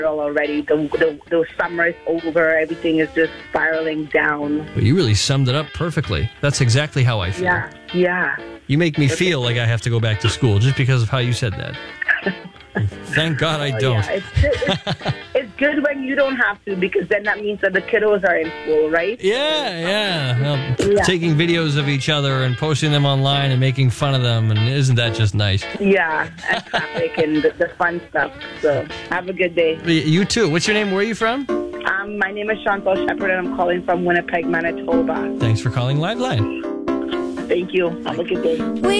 already. The summer is over. Everything is just spiraling down. Well, you really summed it up perfectly. That's exactly how I feel. Yeah. You make me feel like I have to go back to school just because of how you said that. Thank God I don't. Yeah. It's good when you don't have to, because then that means that the kiddos are in school, right? Yeah. Well, taking videos of each other and posting them online and making fun of them, and isn't that just nice? Yeah, and traffic and the fun stuff. So have a good day. You too. What's your name? Where are you from? My name is Chantal Shepard, and I'm calling from Winnipeg, Manitoba. Thanks for calling Liveline. Thank you. Have a good day.